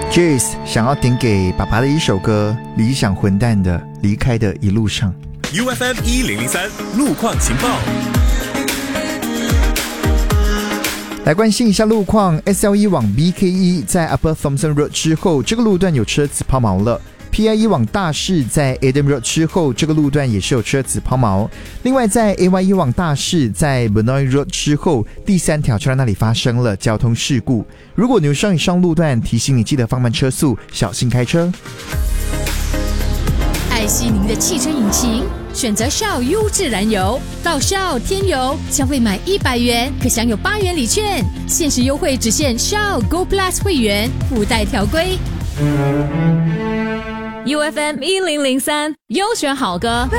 Jace 想要点给爸爸的一首歌，理想混蛋的离开的一路上。 UFM 1003路况情报。 来关心一下路况 ，SL1 往 BK1 在 Upper Thomson Road 之后，这个路段有车子抛锚了。PI1 往大市在 Adam Road 之后，这个路段也是有车子抛锚。另外，在 AY1 往大市在 Benoit Road 之后，第3条车道那里发生了交通事故。如果你有上以上路段，提醒你记得放慢车速，小心开车。 爱惜您的汽车引擎，选择 Shell 优质燃油。到 Shell 添油，消费满100元可享有8元礼券，限时优惠只限 Shell Go Plus 会员，附带条规。UFM 1003优选好歌。